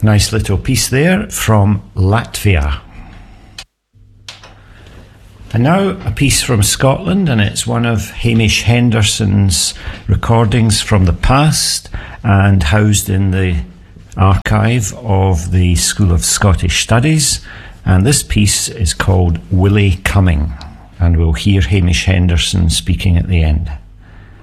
Nice little piece there from Latvia. And now a piece from Scotland, and it's one of Hamish Henderson's recordings from the past and housed in the archive of the School of Scottish Studies. And this piece is called Willie Cumming, and we'll hear Hamish Henderson speaking at the end.